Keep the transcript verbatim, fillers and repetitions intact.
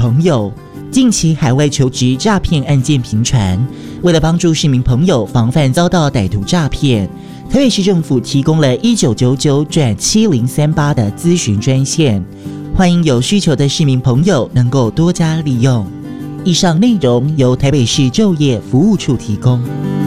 朋友，近期海外求职诈骗案件频传，为了帮助市民朋友防范遭到歹徒诈骗，台北市政府提供了一九九九转七零三八的咨询专线，欢迎有需求的市民朋友能够多加利用。以上内容由台北市就业服务处提供。